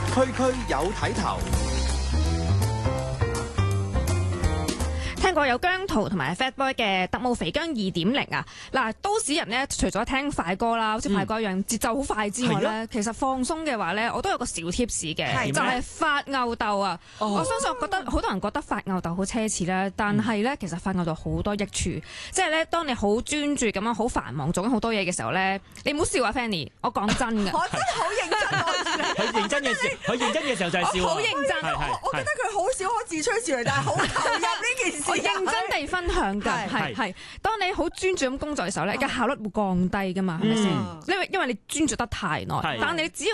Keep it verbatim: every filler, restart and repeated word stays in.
區區有睇頭。 聽過有姜濤同埋 Fatboy 嘅《特務肥姜二點零》啊！嗱，都市人咧除咗聽快歌啦，好似快歌一樣、嗯、節奏好快之外咧，啊、其實放鬆嘅話咧，我都有個小貼士嘅，就係、是、發吽豆啊！哦、我相信我覺得好多人覺得發吽豆好奢侈啦，但係咧其實發吽豆好多益處，即係咧當你好專注咁樣好繁忙做緊好多嘢嘅時候咧，你唔好笑啊 Fanny， 我講真嘅， 我真係好認真， 佢認真嘅時，佢認真嘅時候就係笑。 好認真， 我我覺得佢好少可自吹自擂，但係好投入呢件事。 我認真地分享㗎，係係。當你好專注咁工作嘅時候咧，嘅效率會降低㗎嘛，係咪先？因為因為你專注得太耐，但係你只要